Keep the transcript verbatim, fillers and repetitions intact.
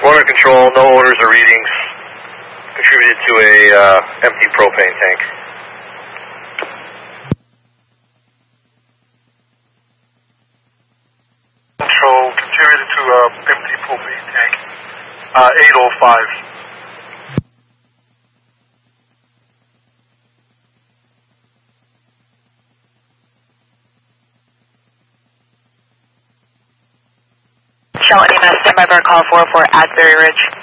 Motor control, no orders or readings. Contributed to a uh, empty propane tank. Control, contributed to a empty propane tank. Uh, eight oh five. Shell A M S, stand by for a call four oh four Asbury Ridge.